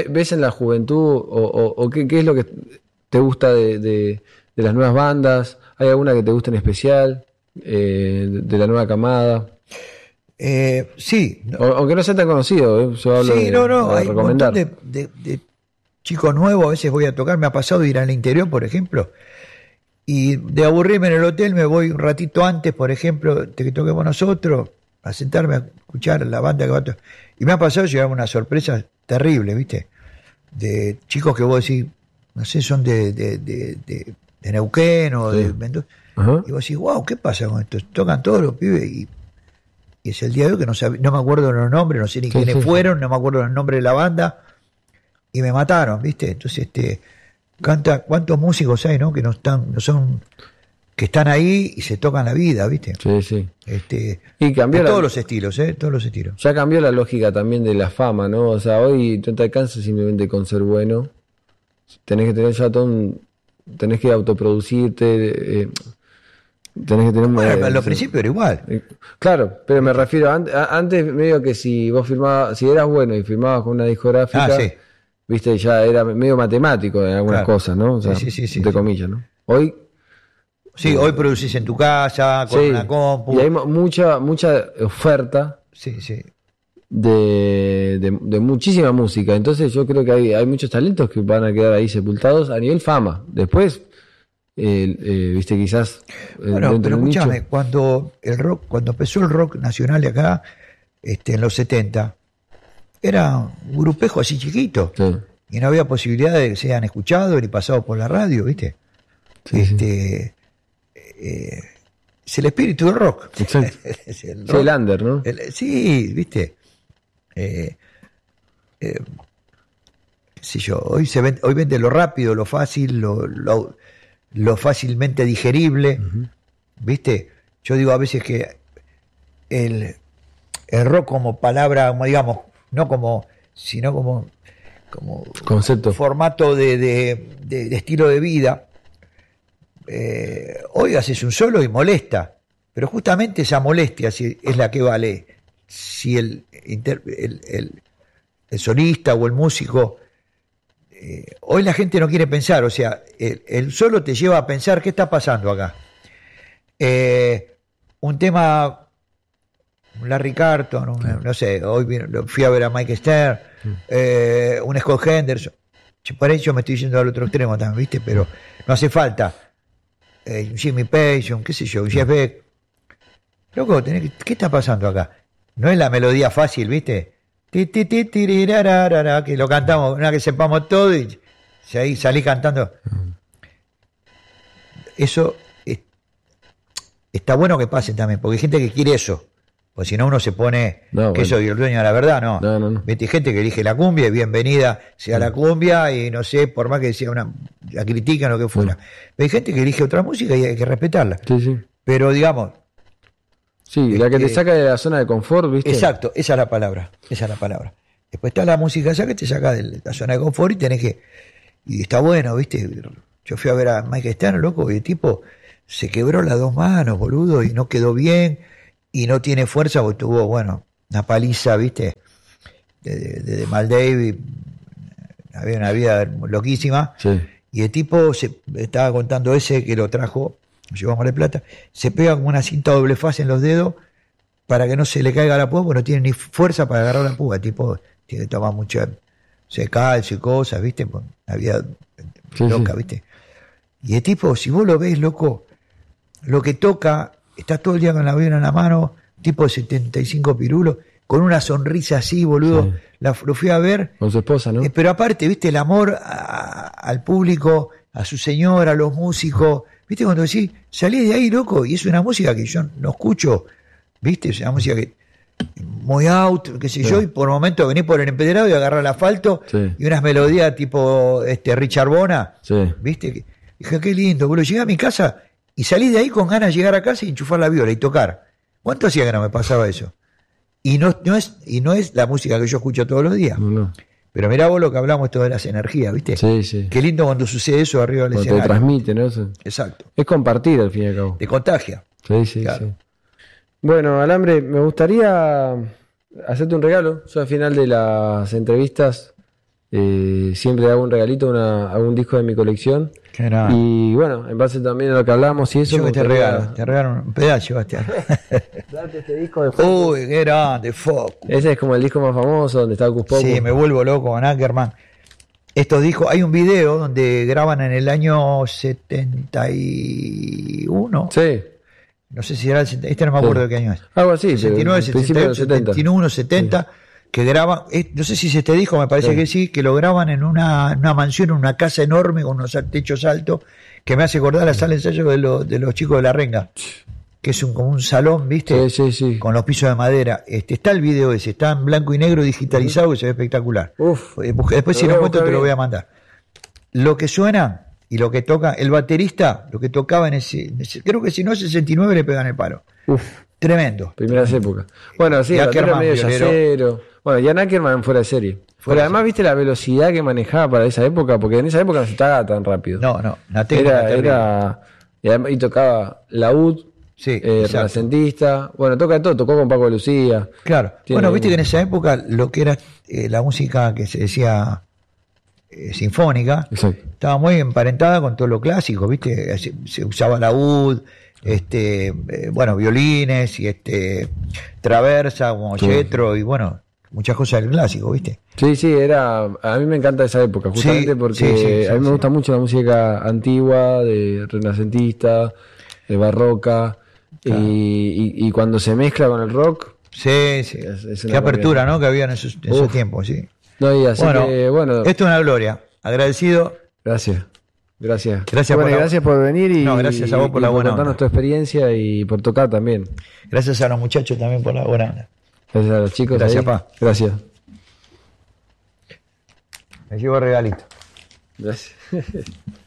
ves en la juventud o qué es lo que te gusta de las nuevas bandas? ¿Hay alguna que te guste en especial? De la nueva camada. Sí. Aunque no sea tan conocido, yo hablo sí, de hay un recomendar. montón de chicos nuevos, a veces voy a tocar, me ha pasado ir al interior, por ejemplo, y de aburrirme en el hotel me voy un ratito antes, por ejemplo, de que toquemos nosotros, a sentarme a escuchar la banda que va a tocar. Y me ha pasado llegar una sorpresa terrible, ¿viste? De chicos que vos decís, no sé, son de Neuquén o de Mendoza. Ajá. Y vos decís, wow, ¿qué pasa con esto? Tocan todos los pibes y es el día de hoy que no me acuerdo los nombres, no sé ni quiénes fueron, no me acuerdo los nombres de la banda y me mataron, ¿viste? Entonces, ¿cuántos músicos hay, no? Que que están ahí y se tocan la vida, ¿viste? Sí. Y cambió todos los estilos, todos los estilos. Ya cambió la lógica también de la fama, ¿no? O sea, hoy no te alcanza simplemente con ser bueno. Tenés que tener ya tenés que autoproducirte, tenés que tener... Bueno, al principio era igual. Claro, pero me refiero, antes medio que si eras bueno y firmabas con una discográfica, sí. viste, ya era medio matemático en algunas cosas, ¿no? O sea, sí, entre comillas, ¿no? Hoy... Sí, hoy producís en tu casa, con una compu. Y hay mucha oferta de muchísima música. Entonces yo creo que hay muchos talentos que van a quedar ahí sepultados a nivel fama. Después, viste, quizás... Bueno, pero escúchame, cuando empezó el rock nacional de acá, en los 70, era un grupejo así chiquito. Sí. Y no había posibilidad de que sean escuchados ni pasados por la radio, ¿viste? Sí. Es el espíritu del rock. Exacto. Es el rock. Sí, el under, ¿no? Sí, ¿viste? Qué sé yo, hoy vende lo rápido, lo fácil, lo fácilmente digerible, ¿viste? Yo digo a veces que el rock como palabra, como digamos, no como, sino como concepto, formato de estilo de vida, hoy haces un solo y molesta, pero justamente esa molestia es la que vale. Si el solista o el músico, hoy la gente no quiere pensar, o sea, el solo te lleva a pensar qué está pasando acá. Un tema, Larry Carlton, no sé, hoy fui a ver a Mike Stern, un Scott Henderson, por eso me estoy yendo al otro extremo también, ¿viste? Pero no hace falta. Jimmy Page, qué sé yo, Jeff Beck. Loco, ¿qué está pasando acá? No es la melodía fácil, ¿viste? Que lo cantamos, una que sepamos todo y ahí salí cantando. Eso está bueno que pase también, porque hay gente que quiere eso. Porque si no uno se pone soy el dueño de la verdad, no. Hay gente que elige la cumbia y bienvenida sea la cumbia y no sé, por más que sea la critican o que fuera. Pero hay gente que elige otra música y hay que respetarla. Sí. Pero digamos... Sí, la que te saca de la zona de confort, ¿viste? Exacto, esa es la palabra. Después está la música esa que te saca de la zona de confort y tenés que... Y está bueno, ¿viste? Yo fui a ver a Mike Stern, loco, y el tipo se quebró las dos manos, boludo, y no quedó bien, y no tiene fuerza porque tuvo, bueno, una paliza, ¿viste? De Mal David, había una vida loquísima, y el tipo estaba contando ese que lo trajo, lo llevamos de plata, se pega como una cinta doble faz en los dedos para que no se le caiga la púa, porque no tiene ni fuerza para agarrar la púa, el tipo tiene que tomar mucha calcio y cosas, ¿viste? Una vida loca, ¿viste? Y el tipo, si vos lo ves, loco, lo que toca, está todo el día con la viola en la mano, tipo de 75 pirulos, con una sonrisa así, boludo. Lo fui a ver. Con su esposa, ¿no? Pero aparte, ¿viste? El amor al público, a su señora, a los músicos. ¿Viste? Cuando decís, salí de ahí, loco, y es una música que yo no escucho, ¿viste? Es una música que muy out, qué sé yo, y por momentos venís por el empedrado y agarrar el asfalto y unas melodías tipo Richard Bona, ¿viste? Dije, qué lindo, boludo. Llegué a mi casa y salí de ahí con ganas de llegar a casa y enchufar la viola y tocar. ¿Cuánto hacía que no me pasaba eso? Y no es la música que yo escucho todos los días. No. Pero mirá vos lo que hablamos esto de las energías, ¿viste? Sí. Qué lindo cuando sucede eso arriba del escenario. Te transmite, ¿no? Exacto. Es compartir al fin y al cabo. Te contagia. Sí. Bueno, Alambre, me gustaría hacerte un regalo. Yo al final de las entrevistas siempre hago un regalito, hago un disco de mi colección. Qué grande. Y bueno, en base también a lo que hablamos y eso. Yo que te regalo un pedazo, Bastián. Date este disco de Focus. Uy, qué grande, Focus. Ese es como el disco más famoso, donde está Ocus Pocus. Sí, me vuelvo loco con Ackerman. Estos discos, hay un video donde graban en el año 71. Sí. No sé si era este no me acuerdo de qué año es. Algo así. 69, 78, 71, 70. Que graban, no sé si es este disco, me parece que sí, que lo graban en una mansión, en una casa enorme con unos techos altos, que me hace acordar la sala de ensayo de los chicos de La Renga, que es como un salón, ¿viste? Sí. Con los pisos de madera. Está el video ese, está en blanco y negro digitalizado y se ve espectacular. Uf. Después si lo encuentro te lo voy a mandar. Lo que suena y lo que toca, el baterista, lo que tocaba en ese creo que si no es 69 le pegan el palo. Uf. Tremendo. Primeras épocas. Bueno, sí, era medio yacero. Bueno, Jan Ackerman fuera de serie. Pero además, viste la velocidad que manejaba para esa época, porque en esa época no se estaba tan rápido. No, la técnica y tocaba laúd, renacentista, bueno, toca de todo, tocó con Paco de Lucía. Claro. Bueno, viste que en esa época lo que era la música que se decía sinfónica, estaba muy emparentada con todo lo clásico, viste, se usaba laúd, bueno, violines y traversa como Jetro y bueno, muchas cosas del clásico, ¿viste? Sí, a mí me encanta esa época, justamente porque a mí me gusta mucho la música antigua, de renacentista, de barroca, claro. y cuando se mezcla con el rock. Sí. Qué apertura, ¿no? Que había en esos tiempos, sí. No, y así bueno. Esto es una gloria. Agradecido. Gracias. Gracias por venir y gracias a vos por la buena contarnos tu experiencia y por tocar también. Gracias a los muchachos también por la buena onda. Gracias a los chicos. Gracias, pa. Gracias. Me llevo regalito. Gracias.